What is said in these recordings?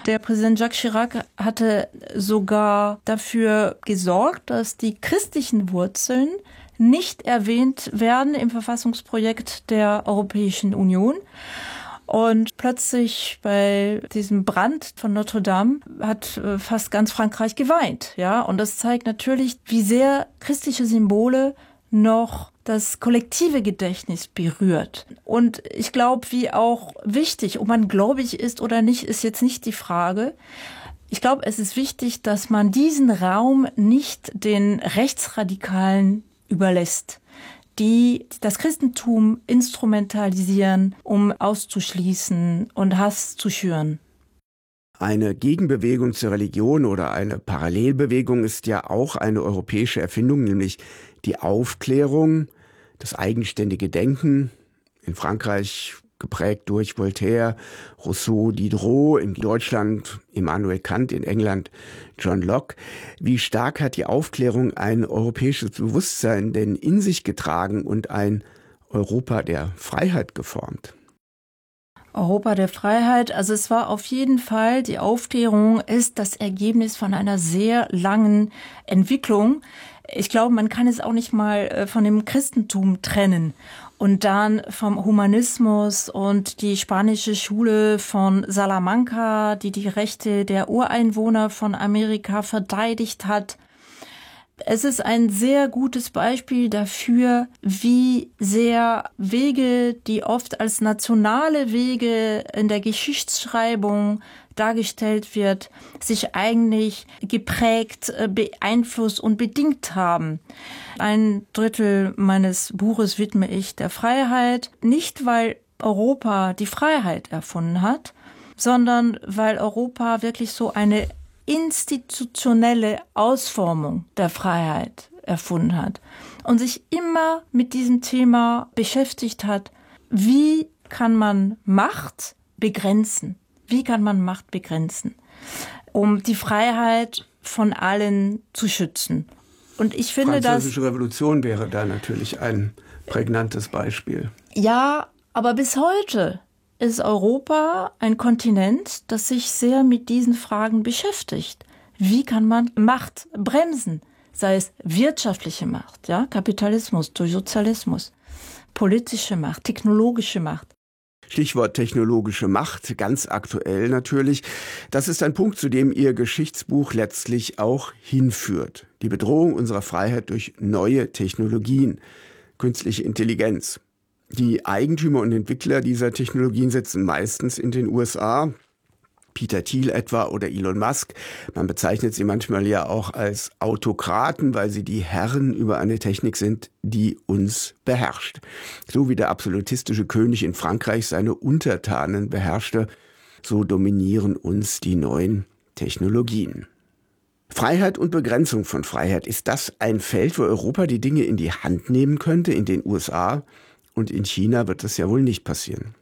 Der Präsident Jacques Chirac hatte sogar dafür gesorgt, dass die christlichen Wurzeln nicht erwähnt werden im Verfassungsprojekt der Europäischen Union. Und plötzlich bei diesem Brand von Notre Dame hat fast ganz Frankreich geweint, ja. Und das zeigt natürlich, wie sehr christliche Symbole noch das kollektive Gedächtnis berührt. Und ich glaube, wie auch wichtig, ob man gläubig ist oder nicht, ist jetzt nicht die Frage. Ich glaube, es ist wichtig, dass man diesen Raum nicht den Rechtsradikalen überlässt, die das Christentum instrumentalisieren, um auszuschließen und Hass zu schüren. Eine Gegenbewegung zur Religion oder eine Parallelbewegung ist ja auch eine europäische Erfindung, nämlich die Aufklärung, das eigenständige Denken, in Frankreich geprägt durch Voltaire, Rousseau, Diderot, in Deutschland Immanuel Kant, in England John Locke. Wie stark hat die Aufklärung ein europäisches Bewusstsein denn in sich getragen und ein Europa der Freiheit geformt? Europa der Freiheit, also es war auf jeden Fall, die Aufklärung ist das Ergebnis von einer sehr langen Entwicklung. Ich glaube, man kann es auch nicht mal von dem Christentum trennen. Und dann vom Humanismus und die spanische Schule von Salamanca, die die Rechte der Ureinwohner von Amerika verteidigt hat. Es ist ein sehr gutes Beispiel dafür, wie sehr Wege, die oft als nationale Wege in der Geschichtsschreibung dargestellt wird, sich eigentlich geprägt, beeinflusst und bedingt haben. 1/3 meines Buches widme ich der Freiheit, nicht weil Europa die Freiheit erfunden hat, sondern weil Europa wirklich so eine institutionelle Ausformung der Freiheit erfunden hat und sich immer mit diesem Thema beschäftigt hat, wie kann man Macht begrenzen? Wie kann man Macht begrenzen, um die Freiheit von allen zu schützen? Und ich finde, dass Französische Revolution wäre da natürlich ein prägnantes Beispiel. Ja, aber bis heute ist Europa ein Kontinent, das sich sehr mit diesen Fragen beschäftigt. Wie kann man Macht bremsen? Sei es wirtschaftliche Macht, ja, Kapitalismus durch Sozialismus, politische Macht, technologische Macht. Stichwort technologische Macht, ganz aktuell natürlich. Das ist ein Punkt, zu dem Ihr Geschichtsbuch letztlich auch hinführt. Die Bedrohung unserer Freiheit durch neue Technologien, künstliche Intelligenz. Die Eigentümer und Entwickler dieser Technologien sitzen meistens in den USA. Peter Thiel etwa oder Elon Musk. Man bezeichnet sie manchmal ja auch als Autokraten, weil sie die Herren über eine Technik sind, die uns beherrscht. So wie der absolutistische König in Frankreich seine Untertanen beherrschte, so dominieren uns die neuen Technologien. Freiheit und Begrenzung von Freiheit, ist das ein Feld, wo Europa die Dinge in die Hand nehmen könnte? In den USA und in China wird das ja wohl nicht passieren.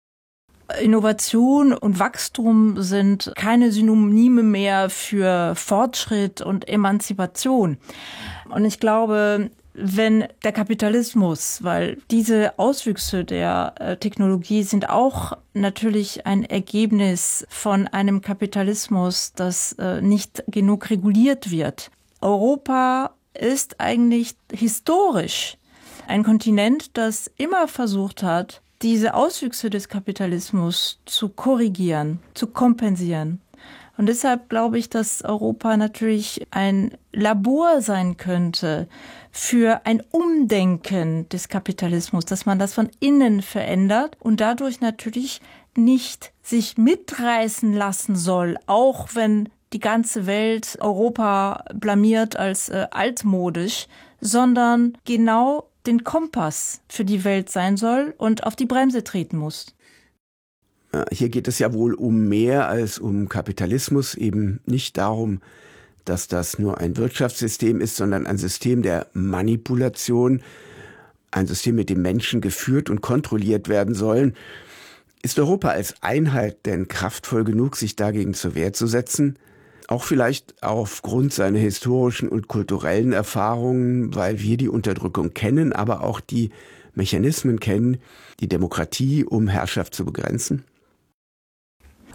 Innovation und Wachstum sind keine Synonyme mehr für Fortschritt und Emanzipation. Und ich glaube, wenn der Kapitalismus, weil diese Auswüchse der Technologie sind auch natürlich ein Ergebnis von einem Kapitalismus, das nicht genug reguliert wird. Europa ist eigentlich historisch ein Kontinent, das immer versucht hat, diese Auswüchse des Kapitalismus zu korrigieren, zu kompensieren. Und deshalb glaube ich, dass Europa natürlich ein Labor sein könnte für ein Umdenken des Kapitalismus, dass man das von innen verändert und dadurch natürlich nicht sich mitreißen lassen soll, auch wenn die ganze Welt Europa blamiert als altmodisch, sondern genau den Kompass für die Welt sein soll und auf die Bremse treten muss. Hier geht es ja wohl um mehr als um Kapitalismus, eben nicht darum, dass das nur ein Wirtschaftssystem ist, sondern ein System der Manipulation, ein System, mit dem Menschen geführt und kontrolliert werden sollen. Ist Europa als Einheit denn kraftvoll genug, sich dagegen zur Wehr zu setzen? Auch vielleicht aufgrund seiner historischen und kulturellen Erfahrungen, weil wir die Unterdrückung kennen, aber auch die Mechanismen kennen, die Demokratie, um Herrschaft zu begrenzen?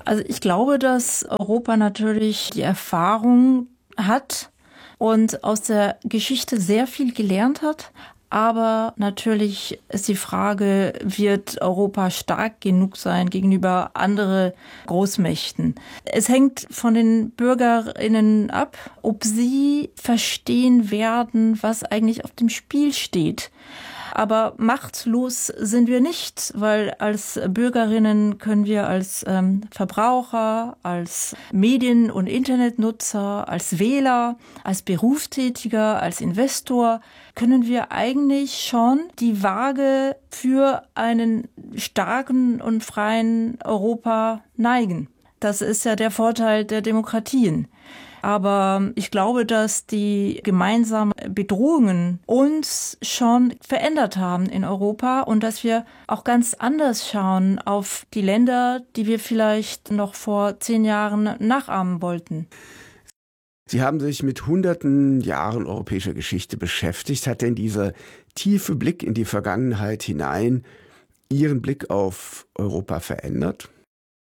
Also ich glaube, dass Europa natürlich die Erfahrung hat und aus der Geschichte sehr viel gelernt hat. Aber natürlich ist die Frage, wird Europa stark genug sein gegenüber anderen Großmächten? Es hängt von den BürgerInnen ab, ob sie verstehen werden, was eigentlich auf dem Spiel steht. Aber machtlos sind wir nicht, weil als Bürgerinnen können wir als Verbraucher, als Medien- und Internetnutzer, als Wähler, als Berufstätiger, als Investor, können wir eigentlich schon die Waage für einen starken und freien Europa neigen. Das ist ja der Vorteil der Demokratien. Aber ich glaube, dass die gemeinsamen Bedrohungen uns schon verändert haben in Europa und dass wir auch ganz anders schauen auf die Länder, die wir vielleicht noch vor 10 Jahren nachahmen wollten. Sie haben sich mit hunderten Jahren europäischer Geschichte beschäftigt. Hat denn dieser tiefe Blick in die Vergangenheit hinein Ihren Blick auf Europa verändert?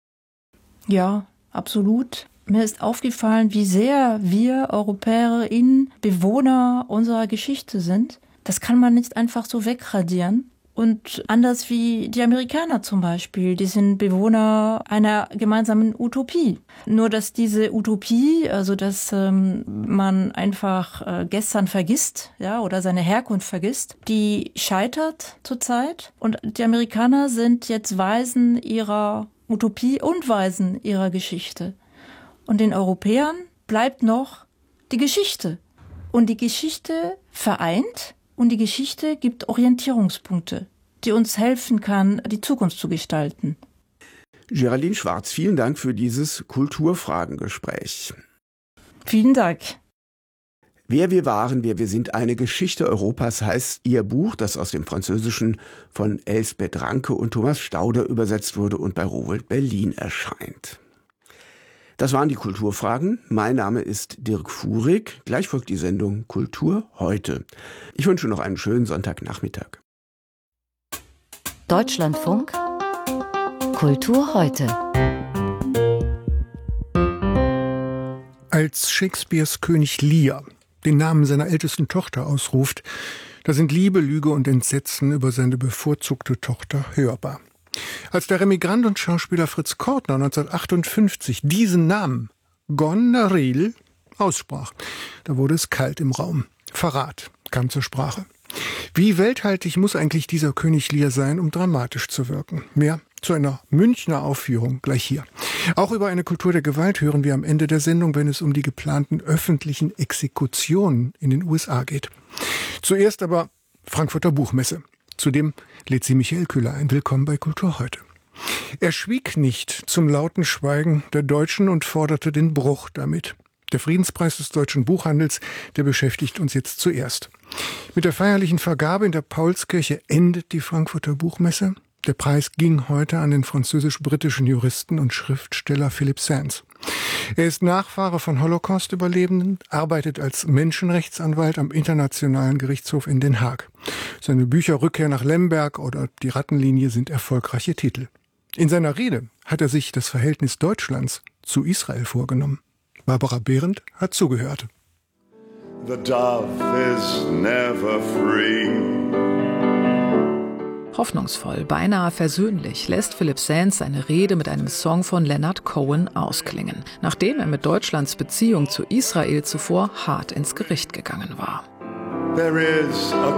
Ja, absolut. Mir ist aufgefallen, wie sehr wir EuropäerInnen Bewohner unserer Geschichte sind. Das kann man nicht einfach so wegradieren. Und anders wie die Amerikaner zum Beispiel, die sind Bewohner einer gemeinsamen Utopie. Nur dass diese Utopie, also dass man einfach gestern vergisst, ja, oder seine Herkunft vergisst, die scheitert zurzeit. Und die Amerikaner sind jetzt Weisen ihrer Utopie und Weisen ihrer Geschichte. Und den Europäern bleibt noch die Geschichte. Und die Geschichte vereint und die Geschichte gibt Orientierungspunkte, die uns helfen kann, die Zukunft zu gestalten. Geraldine Schwarz, vielen Dank für dieses Kulturfragengespräch. Vielen Dank. Wer wir waren, wer wir sind, eine Geschichte Europas heißt Ihr Buch, das aus dem Französischen von Elsbeth Ranke und Thomas Stauder übersetzt wurde und bei Rowohlt Berlin erscheint. Das waren die Kulturfragen. Mein Name ist Dirk Fuhrig. Gleich folgt die Sendung Kultur heute. Ich wünsche noch einen schönen Sonntagnachmittag. Deutschlandfunk Kultur heute. Als Shakespeares König Lear den Namen seiner ältesten Tochter ausruft, da sind Liebe, Lüge und Entsetzen über seine bevorzugte Tochter hörbar. Als der Remigrant und Schauspieler Fritz Kortner 1958 diesen Namen Goneril aussprach, da wurde es kalt im Raum. Verrat kam zur Sprache. Wie welthaltig muss eigentlich dieser König Lear sein, um dramatisch zu wirken? Mehr zu einer Münchner Aufführung gleich hier. Auch über eine Kultur der Gewalt hören wir am Ende der Sendung, wenn es um die geplanten öffentlichen Exekutionen in den USA geht. Zuerst aber Frankfurter Buchmesse. Zudem lädt sie Michael Köhler ein. Willkommen bei Kultur heute. Er schwieg nicht zum lauten Schweigen der Deutschen und forderte den Bruch damit. Der Friedenspreis des deutschen Buchhandels, der beschäftigt uns jetzt zuerst. Mit der feierlichen Vergabe in der Paulskirche endet die Frankfurter Buchmesse. Der Preis ging heute an den französisch-britischen Juristen und Schriftsteller Philip Sands. Er ist Nachfahre von Holocaust-Überlebenden, arbeitet als Menschenrechtsanwalt am Internationalen Gerichtshof in Den Haag. Seine Bücher Rückkehr nach Lemberg oder Die Rattenlinie sind erfolgreiche Titel. In seiner Rede hat er sich das Verhältnis Deutschlands zu Israel vorgenommen. Barbara Behrendt hat zugehört. The dove is never free. Hoffnungsvoll, beinahe versöhnlich lässt Philip Sands seine Rede mit einem Song von Leonard Cohen ausklingen, nachdem er mit Deutschlands Beziehung zu Israel zuvor hart ins Gericht gegangen war. There is a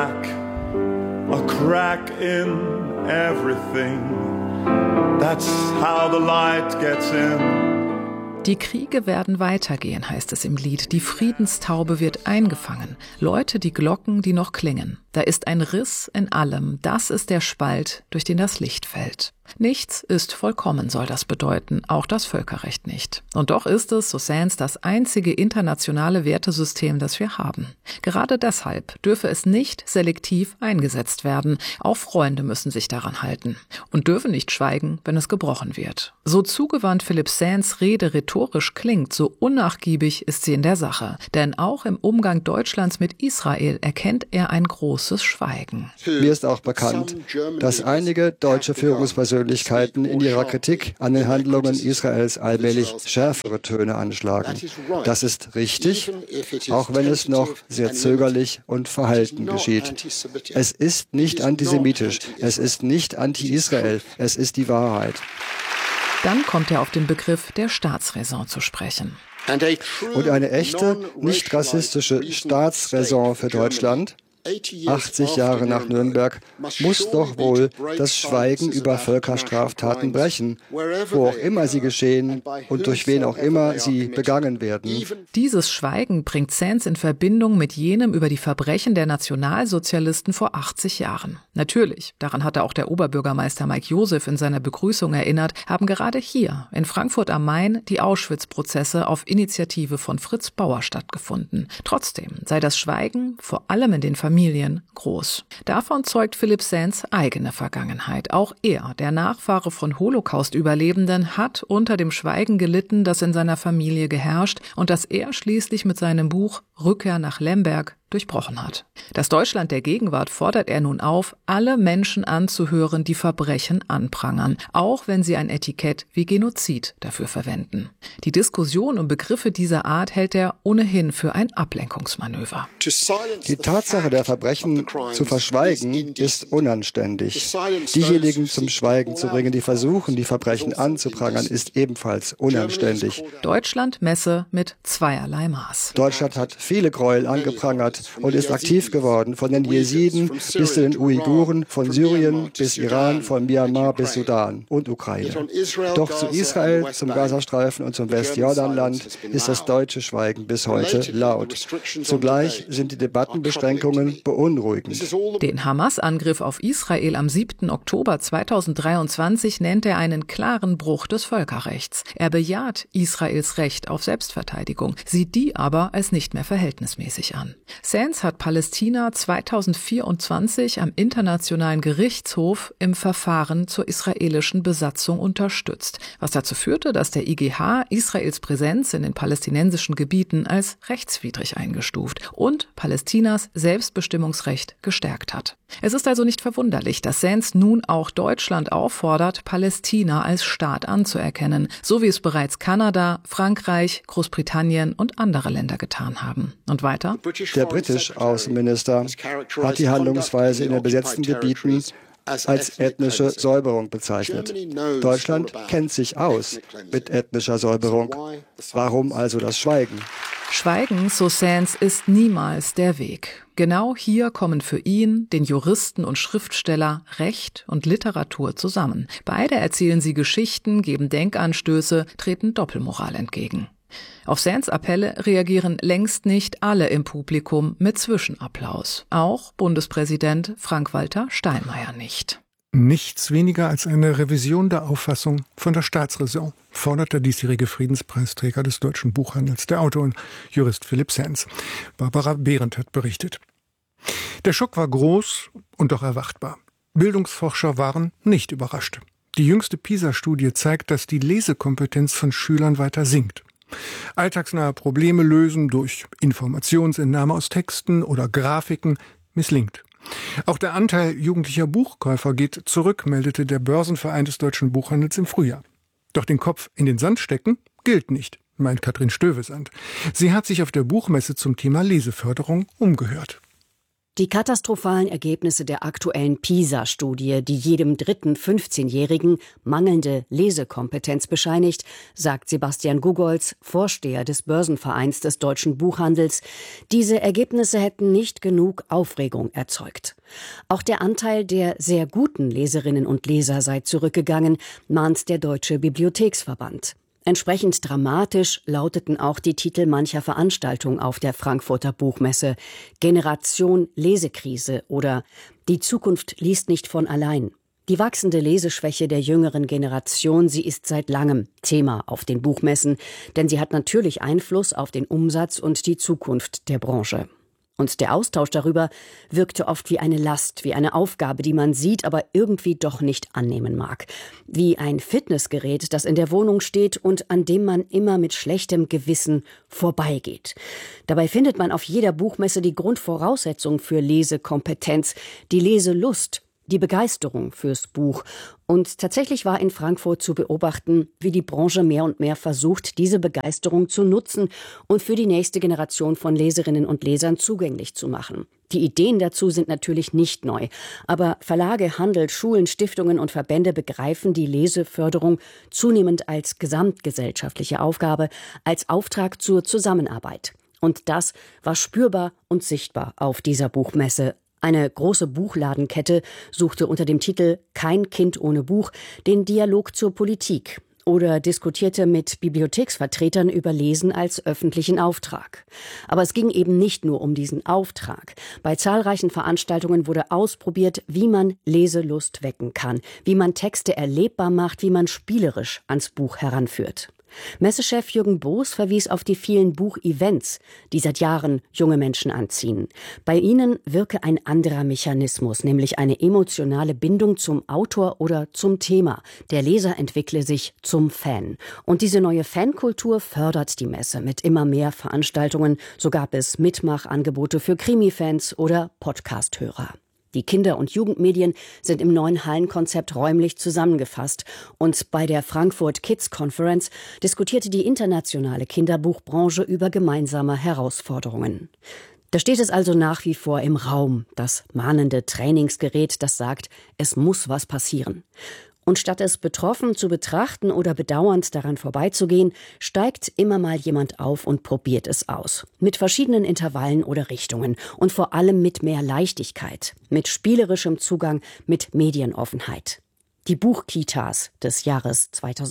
crack in everything. That's how the light gets in. Die Kriege werden weitergehen, heißt es im Lied. Die Friedenstaube wird eingefangen. Läute die Glocken, die noch klingen. Da ist ein Riss in allem. Das ist der Spalt, durch den das Licht fällt. Nichts ist vollkommen, soll das bedeuten. Auch das Völkerrecht nicht. Und doch ist es, so Sands, das einzige internationale Wertesystem, das wir haben. Gerade deshalb dürfe es nicht selektiv eingesetzt werden. Auch Freunde müssen sich daran halten. Und dürfen nicht schweigen, wenn es gebrochen wird. So zugewandt Philip Sands Rede rhetorisch klingt, so unnachgiebig ist sie in der Sache. Denn auch im Umgang Deutschlands mit Israel erkennt er ein großes Schweigen. Mir ist auch bekannt, dass einige deutsche Führungspersonen Persönlichkeiten in ihrer Kritik an den Handlungen Israels allmählich schärfere Töne anschlagen. Das ist richtig, auch wenn es noch sehr zögerlich und verhalten geschieht. Es ist nicht antisemitisch, es ist nicht anti-Israel, es ist die Wahrheit. Dann kommt er auf den Begriff der Staatsräson zu sprechen. Und eine echte, nicht rassistische Staatsräson für Deutschland, 80 Jahre nach Nürnberg, muss doch wohl das Schweigen über Völkerstraftaten brechen, wo auch immer sie geschehen und durch wen auch immer sie begangen werden. Dieses Schweigen bringt Sands in Verbindung mit jenem über die Verbrechen der Nationalsozialisten vor 80 Jahren. Natürlich, daran hatte auch der Oberbürgermeister Mike Joseph in seiner Begrüßung erinnert, haben gerade hier in Frankfurt am Main die Auschwitz-Prozesse auf Initiative von Fritz Bauer stattgefunden. Trotzdem sei das Schweigen vor allem in den Familien groß. Davon zeugt Philipp Sands eigene Vergangenheit. Auch er, der Nachfahre von Holocaust-Überlebenden, hat unter dem Schweigen gelitten, das in seiner Familie geherrscht und das er schließlich mit seinem Buch Rückkehr nach Lemberg durchbrochen hat. Das Deutschland der Gegenwart fordert er nun auf, alle Menschen anzuhören, die Verbrechen anprangern, auch wenn sie ein Etikett wie Genozid dafür verwenden. Die Diskussion um Begriffe dieser Art hält er ohnehin für ein Ablenkungsmanöver. Die Tatsache der Verbrechen zu verschweigen ist unanständig. Diejenigen zum Schweigen zu bringen, die versuchen, die Verbrechen anzuprangern, ist ebenfalls unanständig. Deutschland messe mit zweierlei Maß. Deutschland hat viele Gräuel angeprangert und ist aktiv geworden, von den Jesiden bis zu den Uiguren, von Syrien bis Iran, von Myanmar bis Sudan und Ukraine. Doch zu Israel, zum Gazastreifen und zum Westjordanland ist das deutsche Schweigen bis heute laut. Zugleich sind die Debattenbeschränkungen beunruhigend. Den Hamas-Angriff auf Israel am 7. Oktober 2023 nennt er einen klaren Bruch des Völkerrechts. Er bejaht Israels Recht auf Selbstverteidigung, sieht die aber als nicht mehr verhältnismäßig an. Sands hat Palästina 2024 am Internationalen Gerichtshof im Verfahren zur israelischen Besatzung unterstützt, was dazu führte, dass der IGH Israels Präsenz in den palästinensischen Gebieten als rechtswidrig eingestuft und Palästinas Selbstbestimmungsrecht gestärkt hat. Es ist also nicht verwunderlich, dass Sands nun auch Deutschland auffordert, Palästina als Staat anzuerkennen, so wie es bereits Kanada, Frankreich, Großbritannien und andere Länder getan haben. Und weiter? Der britische Außenminister hat die Handlungsweise in den besetzten Gebieten als ethnische Säuberung bezeichnet. Deutschland kennt sich aus mit ethnischer Säuberung. Warum also das Schweigen? Schweigen, so Sands, ist niemals der Weg. Genau hier kommen für ihn, den Juristen und Schriftsteller, Recht und Literatur zusammen. Beide erzählen sie Geschichten, geben Denkanstöße, treten Doppelmoral entgegen. Auf Sands Appelle reagieren längst nicht alle im Publikum mit Zwischenapplaus. Auch Bundespräsident Frank-Walter Steinmeier nicht. Nichts weniger als eine Revision der Auffassung von der Staatsräson, fordert der diesjährige Friedenspreisträger des deutschen Buchhandels, der Autor und Jurist Philipp Sands. Barbara Behrendt hat berichtet. Der Schock war groß und doch erwartbar. Bildungsforscher waren nicht überrascht. Die jüngste PISA-Studie zeigt, dass die Lesekompetenz von Schülern weiter sinkt. Alltagsnahe Probleme lösen durch Informationsentnahme aus Texten oder Grafiken misslingt. Auch der Anteil jugendlicher Buchkäufer geht zurück, meldete der Börsenverein des deutschen Buchhandels im Frühjahr. Doch den Kopf in den Sand stecken gilt nicht, meint Katrin Stövesand. Sie hat sich auf der Buchmesse zum Thema Leseförderung umgehört. Die katastrophalen Ergebnisse der aktuellen PISA-Studie, die jedem dritten 15-Jährigen mangelnde Lesekompetenz bescheinigt, sagt Sebastian Gugolz, Vorsteher des Börsenvereins des deutschen Buchhandels. Diese Ergebnisse hätten nicht genug Aufregung erzeugt. Auch der Anteil der sehr guten Leserinnen und Leser sei zurückgegangen, mahnt der Deutsche Bibliotheksverband. Entsprechend dramatisch lauteten auch die Titel mancher Veranstaltungen auf der Frankfurter Buchmesse: Generation Lesekrise oder Die Zukunft liest nicht von allein. Die wachsende Leseschwäche der jüngeren Generation, sie ist seit langem Thema auf den Buchmessen, denn sie hat natürlich Einfluss auf den Umsatz und die Zukunft der Branche. Und der Austausch darüber wirkte oft wie eine Last, wie eine Aufgabe, die man sieht, aber irgendwie doch nicht annehmen mag. Wie ein Fitnessgerät, das in der Wohnung steht und an dem man immer mit schlechtem Gewissen vorbeigeht. Dabei findet man auf jeder Buchmesse die Grundvoraussetzung für Lesekompetenz, die Leselust. die Begeisterung fürs Buch. Und tatsächlich war in Frankfurt zu beobachten, wie die Branche mehr und mehr versucht, diese Begeisterung zu nutzen und für die nächste Generation von Leserinnen und Lesern zugänglich zu machen. Die Ideen dazu sind natürlich nicht neu, aber Verlage, Handel, Schulen, Stiftungen und Verbände begreifen die Leseförderung zunehmend als gesamtgesellschaftliche Aufgabe, als Auftrag zur Zusammenarbeit. Und das war spürbar und sichtbar auf dieser Buchmesse. Eine große Buchladenkette suchte unter dem Titel »Kein Kind ohne Buch« den Dialog zur Politik oder diskutierte mit Bibliotheksvertretern über Lesen als öffentlichen Auftrag. Aber es ging eben nicht nur um diesen Auftrag. Bei zahlreichen Veranstaltungen wurde ausprobiert, wie man Leselust wecken kann, wie man Texte erlebbar macht, wie man spielerisch ans Buch heranführt. Messechef Jürgen Boos verwies auf die vielen Buchevents, die seit Jahren junge Menschen anziehen. Bei ihnen wirke ein anderer Mechanismus, nämlich eine emotionale Bindung zum Autor oder zum Thema. Der Leser entwickle sich zum Fan. Und diese neue Fankultur fördert die Messe mit immer mehr Veranstaltungen. So gab es Mitmachangebote für Krimi-Fans oder Podcast-Hörer. Die Kinder- und Jugendmedien sind im neuen Hallenkonzept räumlich zusammengefasst. Und bei der Frankfurt Kids Conference diskutierte die internationale Kinderbuchbranche über gemeinsame Herausforderungen. Da steht es also nach wie vor im Raum, das mahnende Trainingsgerät, das sagt, es muss was passieren. Und statt es betroffen zu betrachten oder bedauernd daran vorbeizugehen, steigt immer mal jemand auf und probiert es aus. Mit verschiedenen Intervallen oder Richtungen und vor allem mit mehr Leichtigkeit, mit spielerischem Zugang, mit Medienoffenheit. Die Buchkitas des Jahres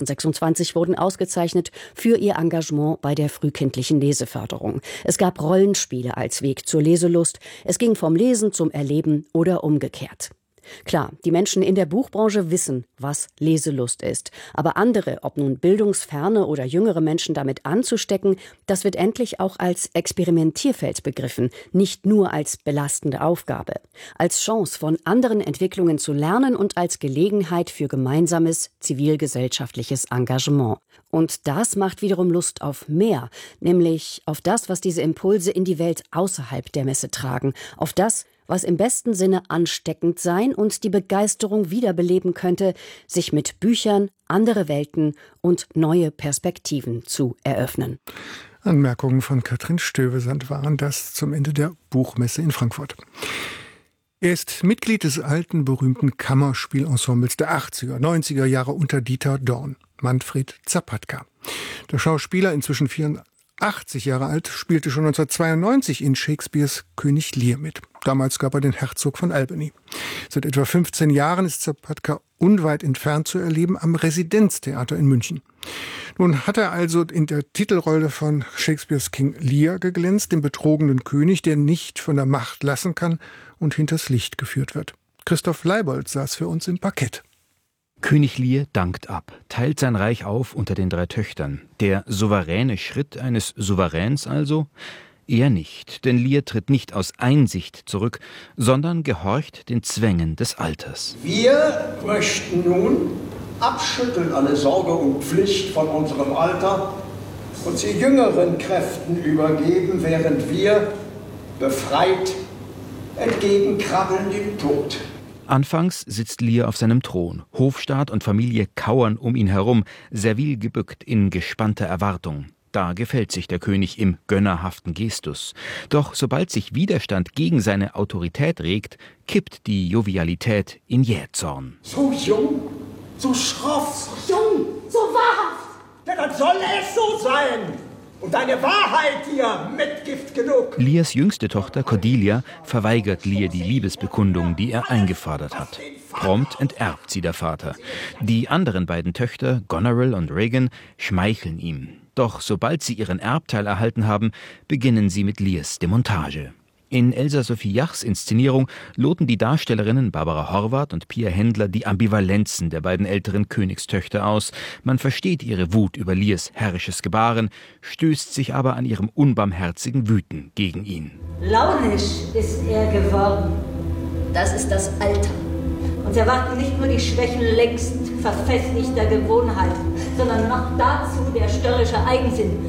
2026 wurden ausgezeichnet für ihr Engagement bei der frühkindlichen Leseförderung. Es gab Rollenspiele als Weg zur Leselust. Es ging vom Lesen zum Erleben oder umgekehrt. Klar, die Menschen in der Buchbranche wissen, was Leselust ist. Aber andere, ob nun bildungsferne oder jüngere Menschen damit anzustecken, das wird endlich auch als Experimentierfeld begriffen, nicht nur als belastende Aufgabe. Als Chance, von anderen Entwicklungen zu lernen und als Gelegenheit für gemeinsames zivilgesellschaftliches Engagement. Und das macht wiederum Lust auf mehr, nämlich auf das, was diese Impulse in die Welt außerhalb der Messe tragen, auf das, was im besten Sinne ansteckend sein und die Begeisterung wiederbeleben könnte, sich mit Büchern, andere Welten und neue Perspektiven zu eröffnen. Anmerkungen von Katrin Stövesand waren das zum Ende der Buchmesse in Frankfurt. Er ist Mitglied des alten, berühmten Kammerspielensembles der 80er, 90er Jahre unter Dieter Dorn, Manfred Zapatka. Der Schauspieler, inzwischen 84 Jahre alt, spielte schon 1992 in Shakespeares König Lear mit. Damals gab er den Herzog von Albany. Seit etwa 15 Jahren ist Zapatka unweit entfernt zu erleben am Residenztheater in München. Nun hat er also in der Titelrolle von Shakespeares King Lear geglänzt, dem betrogenen König, der nicht von der Macht lassen kann und hinters Licht geführt wird. Christoph Leibold saß für uns im Parkett. König Lear dankt ab, teilt sein Reich auf unter den 3 Töchtern. Der souveräne Schritt eines Souveräns also? Eher nicht, denn Lear tritt nicht aus Einsicht zurück, sondern gehorcht den Zwängen des Alters. Wir möchten nun abschütteln alle Sorge und Pflicht von unserem Alter und sie jüngeren Kräften übergeben, während wir befreit entgegenkrabbeln dem Tod. Anfangs sitzt Lear auf seinem Thron. Hofstaat und Familie kauern um ihn herum, servil gebückt in gespannter Erwartung. Da gefällt sich der König im gönnerhaften Gestus. Doch sobald sich Widerstand gegen seine Autorität regt, kippt die Jovialität in Jähzorn. So jung, so schroff, so jung, so wahrhaft. Ja, dann soll es so sein. Und deine Wahrheit hier Mitgift genug. Lears jüngste Tochter Cordelia verweigert Lear die Liebesbekundung, die er eingefordert hat. Prompt enterbt sie der Vater. Die anderen beiden Töchter, Goneril und Regan, schmeicheln ihm. Doch sobald sie ihren Erbteil erhalten haben, beginnen sie mit Lears Demontage. In Elsa Sophie Jachs Inszenierung loten die Darstellerinnen Barbara Horvath und Pia Händler die Ambivalenzen der beiden älteren Königstöchter aus. Man versteht ihre Wut über Lears herrisches Gebaren, stößt sich aber an ihrem unbarmherzigen Wüten gegen ihn. Launisch ist er geworden. Das ist das Alter. Uns erwarten nicht nur die Schwächen längst verfestigter Gewohnheiten, sondern noch dazu der störrische Eigensinn,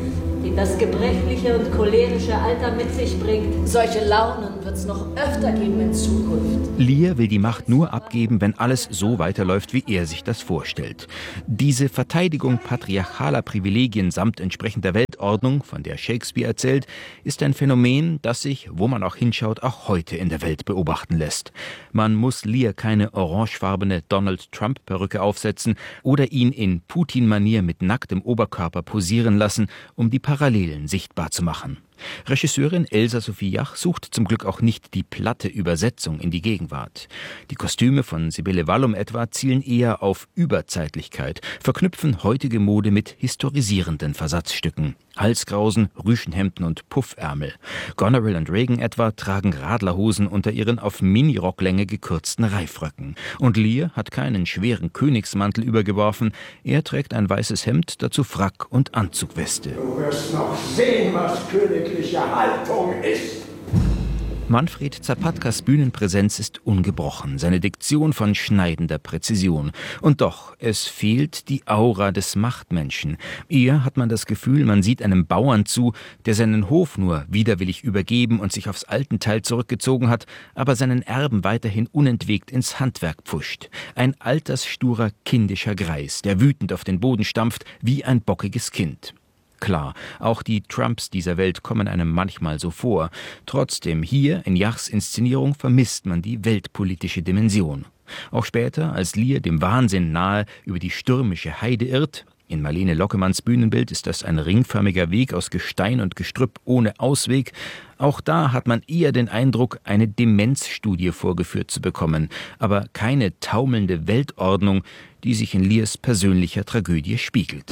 die das gebrechliche und cholerische Alter mit sich bringt. Solche Launen wird es noch öfter geben in Zukunft. Lear will die Macht nur abgeben, wenn alles so weiterläuft, wie er sich das vorstellt. Diese Verteidigung patriarchaler Privilegien samt entsprechender Weltordnung, von der Shakespeare erzählt, ist ein Phänomen, das sich, wo man auch hinschaut, auch heute in der Welt beobachten lässt. Man muss Lear keine orangefarbene Donald-Trump-Perücke aufsetzen oder ihn in Putin-Manier mit nacktem Oberkörper posieren lassen, um die Parallelen sichtbar zu machen. Regisseurin Elsa Sophie Jach sucht zum Glück auch nicht die platte Übersetzung in die Gegenwart. Die Kostüme von Sibylle Wallum etwa zielen eher auf Überzeitlichkeit, verknüpfen heutige Mode mit historisierenden Versatzstücken. Halskrausen, Rüschenhemden und Puffärmel. Goneril und Reagan etwa tragen Radlerhosen unter ihren auf Minirocklänge gekürzten Reifröcken. Und Lear hat keinen schweren Königsmantel übergeworfen, er trägt ein weißes Hemd, dazu Frack und Anzugweste. Du wirst noch sehen, was königliche Haltung ist. Manfred Zapatkas Bühnenpräsenz ist ungebrochen, seine Diktion von schneidender Präzision. Und doch, es fehlt die Aura des Machtmenschen. Eher hat man das Gefühl, man sieht einem Bauern zu, der seinen Hof nur widerwillig übergeben und sich aufs Altenteil zurückgezogen hat, aber seinen Erben weiterhin unentwegt ins Handwerk pfuscht. Ein alterssturer, kindischer Greis, der wütend auf den Boden stampft wie ein bockiges Kind. Klar, auch die Trumps dieser Welt kommen einem manchmal so vor. Trotzdem, hier in Jachs Inszenierung vermisst man die weltpolitische Dimension. Auch später, als Lear dem Wahnsinn nahe über die stürmische Heide irrt, in Marlene Lockemanns Bühnenbild ist das ein ringförmiger Weg aus Gestein und Gestrüpp ohne Ausweg. Auch da hat man eher den Eindruck, eine Demenzstudie vorgeführt zu bekommen, aber keine taumelnde Weltordnung, die sich in Lears persönlicher Tragödie spiegelt.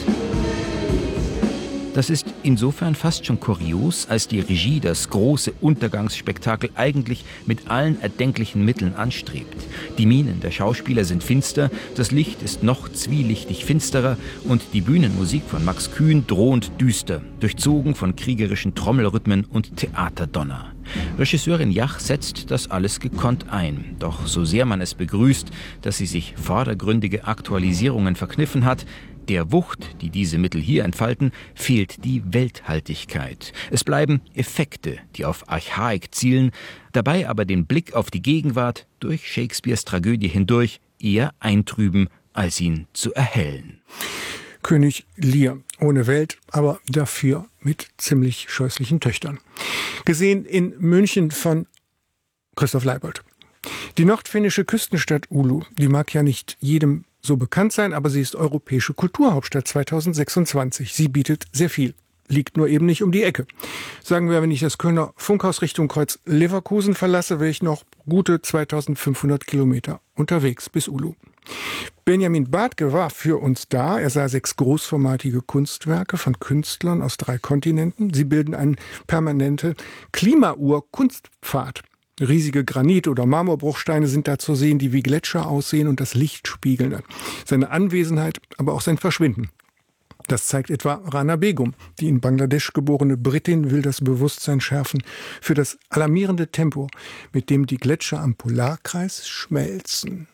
Das ist insofern fast schon kurios, als die Regie das große Untergangsspektakel eigentlich mit allen erdenklichen Mitteln anstrebt. Die Mienen der Schauspieler sind finster, das Licht ist noch zwielichtig finsterer und die Bühnenmusik von Max Kühn drohend düster, durchzogen von kriegerischen Trommelrhythmen und Theaterdonner. Regisseurin Jach setzt das alles gekonnt ein. Doch so sehr man es begrüßt, dass sie sich vordergründige Aktualisierungen verkniffen hat, der Wucht, die diese Mittel hier entfalten, fehlt die Welthaltigkeit. Es bleiben Effekte, die auf Archaik zielen, dabei aber den Blick auf die Gegenwart durch Shakespeares Tragödie hindurch eher eintrüben, als ihn zu erhellen. König Lear, ohne Welt, aber dafür mit ziemlich scheußlichen Töchtern. Gesehen in München von Christoph Leibold. Die nordfinnische Küstenstadt Oulu, die mag ja nicht jedem so bekannt sein, aber sie ist europäische Kulturhauptstadt 2026. Sie bietet sehr viel, liegt nur eben nicht um die Ecke. Sagen wir, wenn ich das Kölner Funkhaus Richtung Kreuz Leverkusen verlasse, wäre ich noch gute 2500 Kilometer unterwegs bis Oulu. Benjamin Bartke war für uns da. Er sah 6 großformatige Kunstwerke von Künstlern aus 3 Kontinenten. Sie bilden eine permanente Klimauhr-Kunstpfad. Riesige Granit- oder Marmorbruchsteine sind da zu sehen, die wie Gletscher aussehen und das Licht spiegeln. Seine Anwesenheit, aber auch sein Verschwinden. Das zeigt etwa Rana Begum. Die in Bangladesch geborene Britin will das Bewusstsein schärfen für das alarmierende Tempo, mit dem die Gletscher am Polarkreis schmelzen.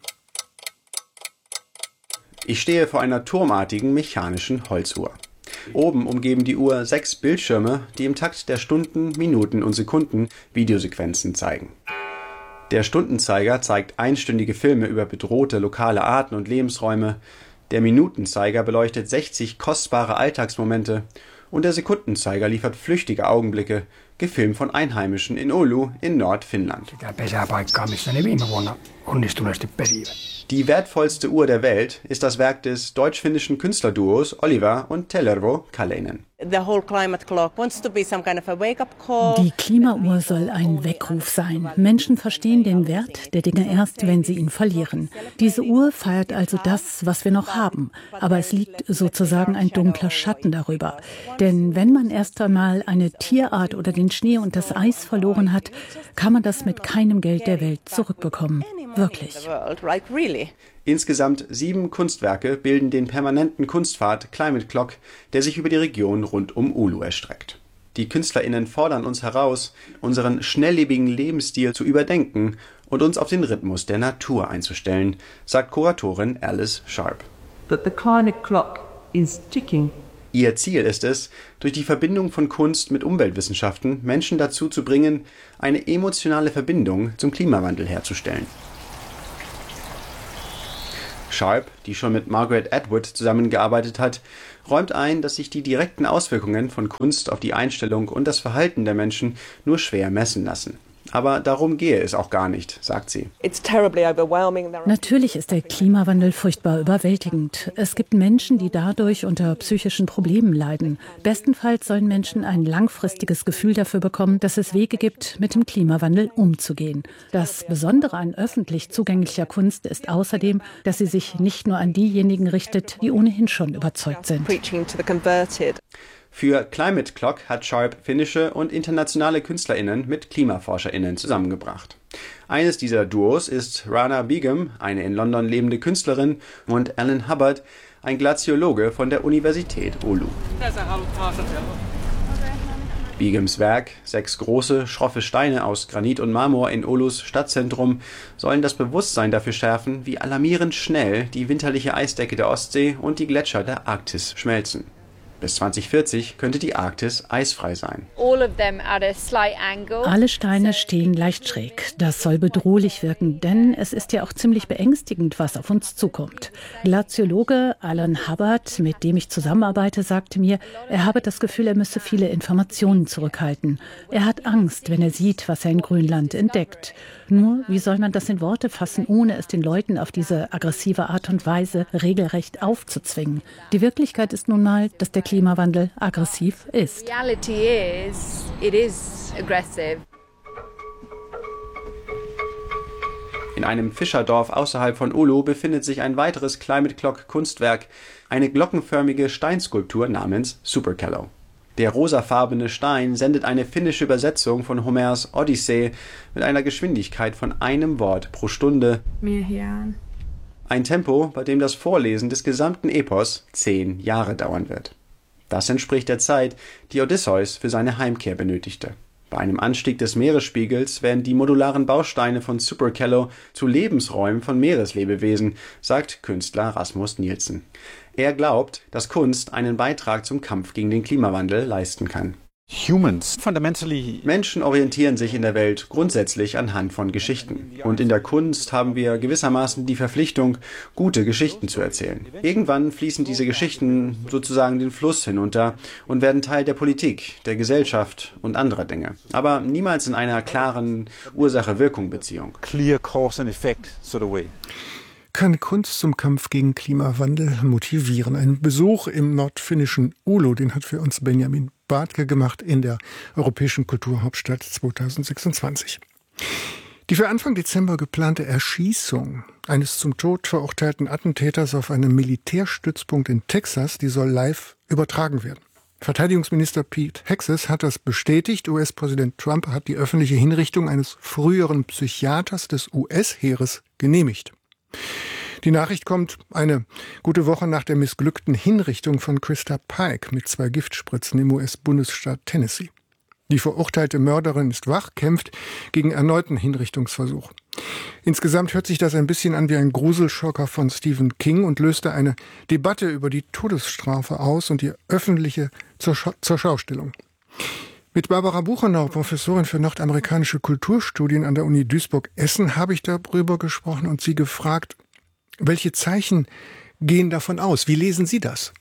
Ich stehe vor einer turmartigen mechanischen Holzuhr. Oben umgeben die Uhr 6 Bildschirme, die im Takt der Stunden, Minuten und Sekunden Videosequenzen zeigen. Der Stundenzeiger zeigt einstündige Filme über bedrohte lokale Arten und Lebensräume, der Minutenzeiger beleuchtet 60 kostbare Alltagsmomente und der Sekundenzeiger liefert flüchtige Augenblicke, gefilmt von Einheimischen in Oulu in Nordfinnland. Die wertvollste Uhr der Welt ist das Werk des deutsch-finnischen Künstlerduos Oliver und Tellervo Kaleinen. Die Klimauhr soll ein Weckruf sein. Menschen verstehen den Wert der Dinge erst, wenn sie ihn verlieren. Diese Uhr feiert also das, was wir noch haben. Aber es liegt sozusagen ein dunkler Schatten darüber. Denn wenn man erst einmal eine Tierart oder den Schnee und das Eis verloren hat, kann man das mit keinem Geld der Welt zurückbekommen. Wirklich. Insgesamt 7 Kunstwerke bilden den permanenten Kunstpfad Climate Clock, der sich über die Region rund um Oulu erstreckt. Die KünstlerInnen fordern uns heraus, unseren schnelllebigen Lebensstil zu überdenken und uns auf den Rhythmus der Natur einzustellen, sagt Kuratorin Alice Sharp. That the climate clock is ticking. Ihr Ziel ist es, durch die Verbindung von Kunst mit Umweltwissenschaften Menschen dazu zu bringen, eine emotionale Verbindung zum Klimawandel herzustellen. Sharp, die schon mit Margaret Atwood zusammengearbeitet hat, räumt ein, dass sich die direkten Auswirkungen von Kunst auf die Einstellung und das Verhalten der Menschen nur schwer messen lassen. Aber darum gehe es auch gar nicht, sagt sie. Natürlich ist der Klimawandel furchtbar überwältigend. Es gibt Menschen, die dadurch unter psychischen Problemen leiden. Bestenfalls sollen Menschen ein langfristiges Gefühl dafür bekommen, dass es Wege gibt, mit dem Klimawandel umzugehen. Das Besondere an öffentlich zugänglicher Kunst ist außerdem, dass sie sich nicht nur an diejenigen richtet, die ohnehin schon überzeugt sind. Für Climate Clock hat Sharp finnische und internationale KünstlerInnen mit KlimaforscherInnen zusammengebracht. Eines dieser Duos ist Rana Begum, eine in London lebende Künstlerin, und Alan Hubbard, ein Glaziologe von der Universität Oulu. Begums Werk, 6 große, schroffe Steine aus Granit und Marmor in Oulus Stadtzentrum, sollen das Bewusstsein dafür schärfen, wie alarmierend schnell die winterliche Eisdecke der Ostsee und die Gletscher der Arktis schmelzen. Bis 2040 könnte die Arktis eisfrei sein. Alle Steine stehen leicht schräg. Das soll bedrohlich wirken, denn es ist ja auch ziemlich beängstigend, was auf uns zukommt. Glaziologe Alan Hubbard, mit dem ich zusammenarbeite, sagte mir, er habe das Gefühl, er müsse viele Informationen zurückhalten. Er hat Angst, wenn er sieht, was er in Grönland entdeckt. Nur, wie soll man das in Worte fassen, ohne es den Leuten auf diese aggressive Art und Weise regelrecht aufzuzwingen? Die Wirklichkeit ist nun mal, dass der Klimawandel aggressiv ist. In einem Fischerdorf außerhalb von Oulu befindet sich ein weiteres Climate Clock Kunstwerk, eine glockenförmige Steinskulptur namens Superkello. Der rosafarbene Stein sendet eine finnische Übersetzung von Homers Odyssee mit einer Geschwindigkeit von einem Wort pro Stunde. Ein Tempo, bei dem das Vorlesen des gesamten Epos 10 Jahre dauern wird. Das entspricht der Zeit, die Odysseus für seine Heimkehr benötigte. Bei einem Anstieg des Meeresspiegels werden die modularen Bausteine von Superkello zu Lebensräumen von Meereslebewesen, sagt Künstler Rasmus Nielsen. Er glaubt, dass Kunst einen Beitrag zum Kampf gegen den Klimawandel leisten kann. Menschen orientieren sich in der Welt grundsätzlich anhand von Geschichten. Und in der Kunst haben wir gewissermaßen die Verpflichtung, gute Geschichten zu erzählen. Irgendwann fließen diese Geschichten sozusagen den Fluss hinunter und werden Teil der Politik, der Gesellschaft und anderer Dinge. Aber niemals in einer klaren Ursache-Wirkung-Beziehung. Kann Kunst zum Kampf gegen Klimawandel motivieren? Ein Besuch im nordfinnischen Oulu, den hat für uns Benjamin Bartke gemacht in der Europäischen Kulturhauptstadt 2026. Die für Anfang Dezember geplante Erschießung eines zum Tod verurteilten Attentäters auf einem Militärstützpunkt in Texas, die soll live übertragen werden. Verteidigungsminister Pete Hegseth hat das bestätigt. US-Präsident Trump hat die öffentliche Hinrichtung eines früheren Psychiaters des US-Heeres genehmigt. Die Nachricht kommt eine gute Woche nach der missglückten Hinrichtung von Krista Pike mit 2 Giftspritzen im US-Bundesstaat Tennessee. Die verurteilte Mörderin ist wach, kämpft gegen erneuten Hinrichtungsversuch. Insgesamt hört sich das ein bisschen an wie ein Gruselschocker von Stephen King und löste eine Debatte über die Todesstrafe aus und die öffentliche zur Schaustellung. Mit Barbara Buchenau, Professorin für nordamerikanische Kulturstudien an der Uni Duisburg-Essen, habe ich darüber gesprochen und sie gefragt, welche Zeichen gehen davon aus? Wie lesen Sie das?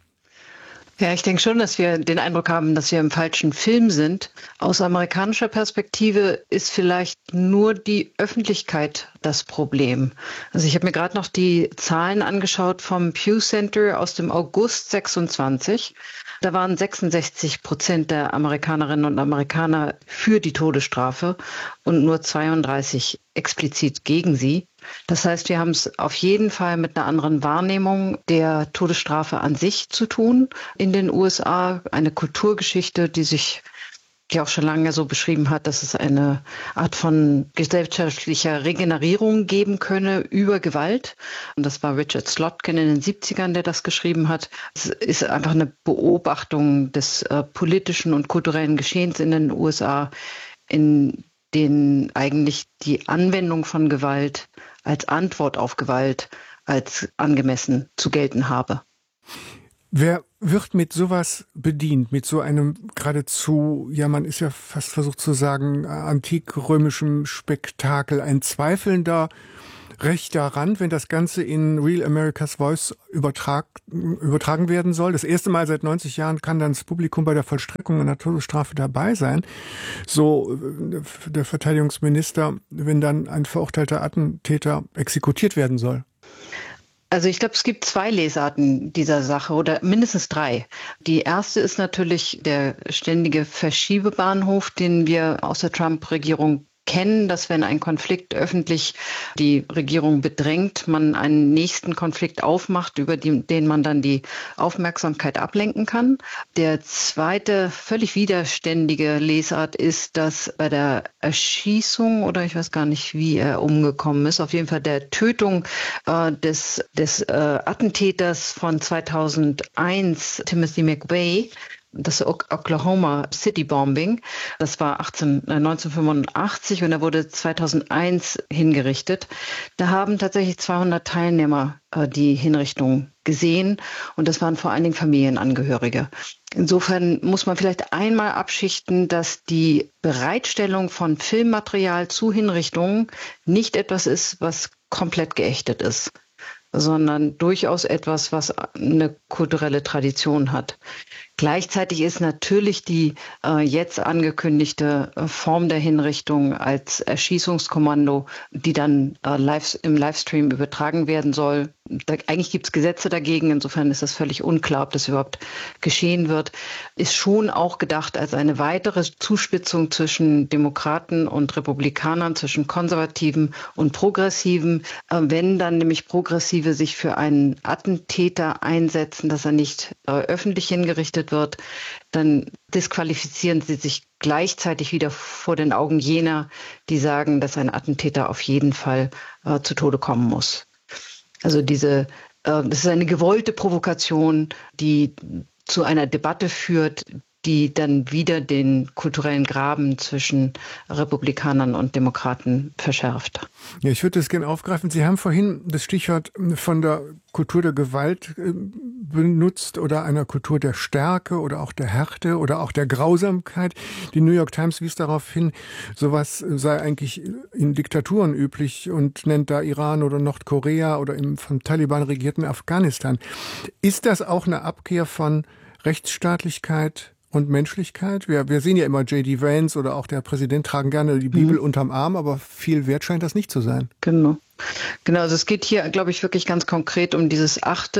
Ja, ich denke schon, dass wir den Eindruck haben, dass wir im falschen Film sind. Aus amerikanischer Perspektive ist vielleicht nur die Öffentlichkeit das Problem. Also ich habe mir gerade noch die Zahlen angeschaut vom Pew Center aus dem August 26. Da waren 66% der Amerikanerinnen und Amerikaner für die Todesstrafe und nur 32 explizit gegen sie. Das heißt, wir haben es auf jeden Fall mit einer anderen Wahrnehmung der Todesstrafe an sich zu tun in den USA. Eine Kulturgeschichte, die auch schon lange so beschrieben hat, dass es eine Art von gesellschaftlicher Regenerierung geben könne über Gewalt. Und das war Richard Slotkin in den 70ern, der das geschrieben hat. Es ist einfach eine Beobachtung des politischen und kulturellen Geschehens in den USA, in denen eigentlich die Anwendung von Gewalt als Antwort auf Gewalt als angemessen zu gelten habe. Wer wird mit sowas bedient, mit so einem geradezu, ja, man ist ja fast versucht zu sagen, antikrömischem Spektakel, ein zweifelnder rechter Rand, wenn das Ganze in Real America's Voice übertragen werden soll. Das erste Mal seit 90 Jahren kann dann das Publikum bei der Vollstreckung einer Todesstrafe dabei sein. So der Verteidigungsminister, wenn dann ein verurteilter Attentäter exekutiert werden soll. Also ich glaube, es gibt 2 Lesarten dieser Sache oder mindestens 3. Die erste ist natürlich der ständige Verschiebebahnhof, den wir aus der Trump-Regierung kennen, dass wenn ein Konflikt öffentlich die Regierung bedrängt, man einen nächsten Konflikt aufmacht, über den man dann die Aufmerksamkeit ablenken kann. Der zweite, völlig widerständige Lesart ist, dass bei der Erschießung, oder ich weiß gar nicht, wie er umgekommen ist, auf jeden Fall der Tötung des Attentäters von 2001, Timothy McVeigh, das Oklahoma City Bombing, das war 1985 und er wurde 2001 hingerichtet. Da haben tatsächlich 200 Teilnehmer die Hinrichtung gesehen und das waren vor allen Dingen Familienangehörige. Insofern muss man vielleicht einmal abschichten, dass die Bereitstellung von Filmmaterial zu Hinrichtungen nicht etwas ist, was komplett geächtet ist, sondern durchaus etwas, was eine kulturelle Tradition hat. Gleichzeitig ist natürlich die jetzt angekündigte Form der Hinrichtung als Erschießungskommando, die dann im Livestream übertragen werden soll. Eigentlich gibt es Gesetze dagegen, insofern ist das völlig unklar, ob das überhaupt geschehen wird. Ist schon auch gedacht als eine weitere Zuspitzung zwischen Demokraten und Republikanern, zwischen Konservativen und Progressiven. Wenn dann nämlich Progressive sich für einen Attentäter einsetzen, dass er nicht öffentlich hingerichtet wird, dann disqualifizieren sie sich gleichzeitig wieder vor den Augen jener, die sagen, dass ein Attentäter auf jeden Fall zu Tode kommen muss. Also das ist eine gewollte Provokation, die zu einer Debatte führt, die dann wieder den kulturellen Graben zwischen Republikanern und Demokraten verschärft. Ja, ich würde das gerne aufgreifen. Sie haben vorhin das Stichwort von der Kultur der Gewalt benutzt oder einer Kultur der Stärke oder auch der Härte oder auch der Grausamkeit. Die New York Times wies darauf hin, sowas sei eigentlich in Diktaturen üblich und nennt da Iran oder Nordkorea oder im von Taliban regierten Afghanistan. Ist das auch eine Abkehr von Rechtsstaatlichkeit und Menschlichkeit? Wir sehen ja immer J.D. Vance oder auch der Präsident tragen gerne die Bibel unterm Arm, aber viel wert scheint das nicht zu sein. Genau, also es geht hier, glaube ich, wirklich ganz konkret um den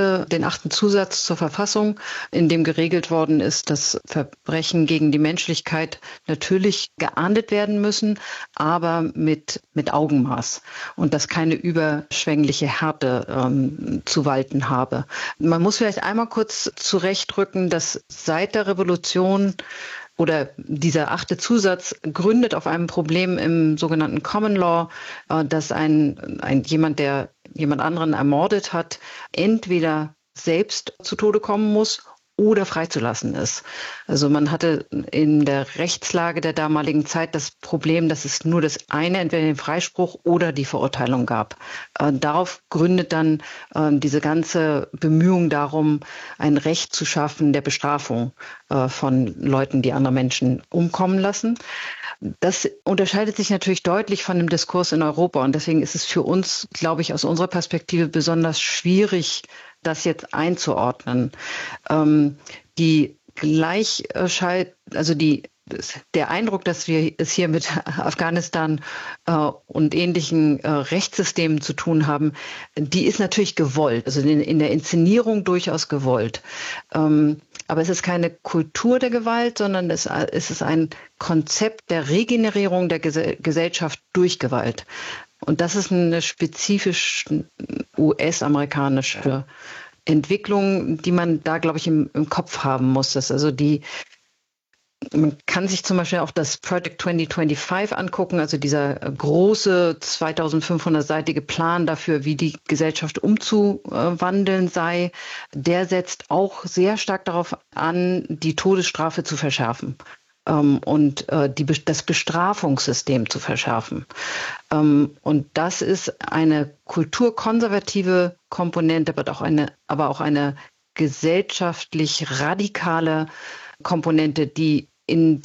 8. Zusatz zur Verfassung, in dem geregelt worden ist, dass Verbrechen gegen die Menschlichkeit natürlich geahndet werden müssen, aber mit Augenmaß und dass keine überschwängliche Härte zu walten habe. Man muss vielleicht einmal kurz zurechtrücken, dass seit der Revolution oder dieser 8. Zusatz gründet auf einem Problem im sogenannten Common Law, dass jemand, der jemand anderen ermordet hat, entweder selbst zu Tode kommen muss oder freizulassen ist. Also man hatte in der Rechtslage der damaligen Zeit das Problem, dass es nur das eine, entweder den Freispruch oder die Verurteilung gab. Darauf gründet dann diese ganze Bemühung darum, ein Recht zu schaffen der Bestrafung von Leuten, die andere Menschen umkommen lassen. Das unterscheidet sich natürlich deutlich von dem Diskurs in Europa und deswegen ist es für uns, glaube ich, aus unserer Perspektive besonders schwierig, das jetzt einzuordnen. Der Eindruck, dass wir es hier mit Afghanistan und ähnlichen Rechtssystemen zu tun haben, die ist natürlich gewollt, also in der Inszenierung durchaus gewollt. Aber es ist keine Kultur der Gewalt, sondern es ist ein Konzept der Regenerierung der Gesellschaft durch Gewalt. Und das ist eine spezifisch US-amerikanische Entwicklung, die man da, glaube ich, im Kopf haben muss. Man kann sich zum Beispiel auch das Project 2025 angucken, also dieser große 2500-seitige Plan dafür, wie die Gesellschaft umzuwandeln sei. Der setzt auch sehr stark darauf an, die Todesstrafe zu verschärfen und das Bestrafungssystem zu verschärfen. Und das ist eine kulturkonservative Komponente, aber auch eine gesellschaftlich radikale Komponente, die in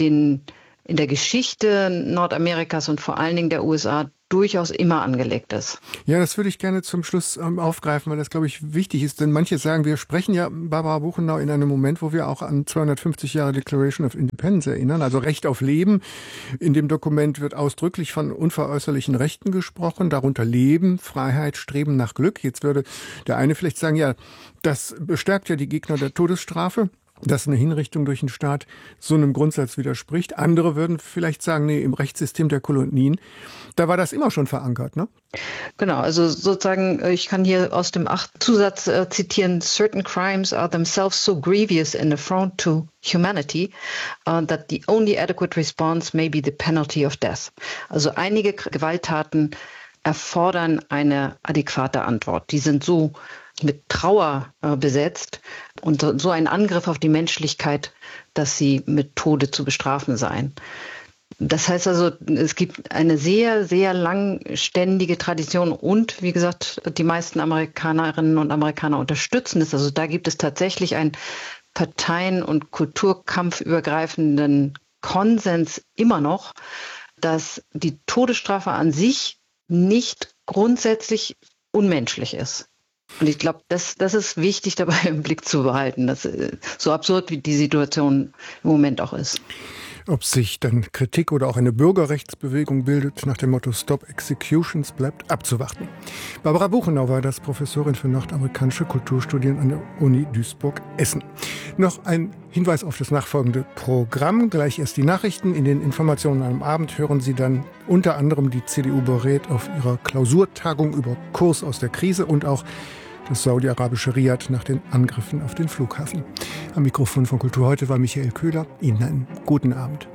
der Geschichte Nordamerikas und vor allen Dingen der USA durchaus immer angelegt ist. Ja, das würde ich gerne zum Schluss aufgreifen, weil das, glaube ich, wichtig ist. Denn manche sagen, wir sprechen ja, Barbara Buchenau, in einem Moment, wo wir auch an 250 Jahre Declaration of Independence erinnern, also Recht auf Leben. In dem Dokument wird ausdrücklich von unveräußerlichen Rechten gesprochen, darunter Leben, Freiheit, Streben nach Glück. Jetzt würde der eine vielleicht sagen, ja, das bestärkt ja die Gegner der Todesstrafe, dass eine Hinrichtung durch den Staat so einem Grundsatz widerspricht. Andere würden vielleicht sagen, nee, im Rechtssystem der Kolonien, da war das immer schon verankert, ne? Genau, also sozusagen, ich kann hier aus dem 8. Zusatz zitieren, certain crimes are themselves so grievous an affront to humanity that the only adequate response may be the penalty of death. Also einige Gewalttaten erfordern eine adäquate Antwort. Die sind so mit Trauer besetzt und so ein Angriff auf die Menschlichkeit, dass sie mit Tode zu bestrafen seien. Das heißt also, es gibt eine sehr, sehr langständige Tradition und, wie gesagt, die meisten Amerikanerinnen und Amerikaner unterstützen es. Also da gibt es tatsächlich einen parteien- und kulturkampfübergreifenden Konsens immer noch, dass die Todesstrafe an sich nicht grundsätzlich unmenschlich ist. Und ich glaube, das ist wichtig dabei im Blick zu behalten, dass, so absurd wie die Situation im Moment auch ist. Ob sich dann Kritik oder auch eine Bürgerrechtsbewegung bildet, nach dem Motto Stop Executions, bleibt abzuwarten. Barbara Buchenau war das, Professorin für nordamerikanische Kulturstudien an der Uni Duisburg-Essen. Noch ein Hinweis auf das nachfolgende Programm. Gleich erst die Nachrichten. In den Informationen am Abend hören Sie dann unter anderem die CDU berät auf ihrer Klausurtagung über Kurs aus der Krise und auch das saudi-arabische Riad nach den Angriffen auf den Flughafen. Am Mikrofon von Kultur heute war Michael Köhler. Ihnen einen guten Abend.